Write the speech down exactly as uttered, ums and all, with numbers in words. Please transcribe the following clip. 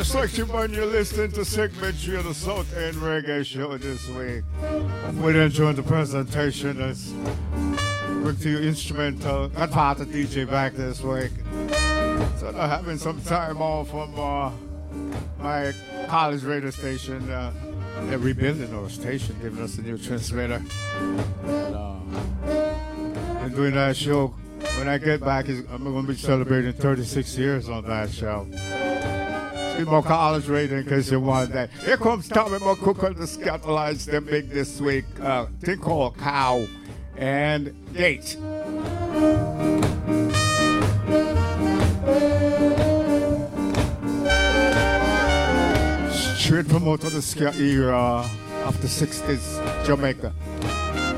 Looks like you when you're listening to segment three of the South End Reggae Show this week. We enjoyed the presentation. Let's bring to you instrumental. Got part of D J back this week. So they're having some time off from uh, my college radio station. Uh, they're rebuilding our station, giving us a new transmitter. And, uh, and doing that show. When I get back, I'm going to be celebrating thirty-six years on that show. Get more college radio in case you want that. Here comes Tommy McCook on the Scatterlights. Them big this week. Uh, thing called Cow and Gate. Straight from out of the ska era of the sixties, Jamaica.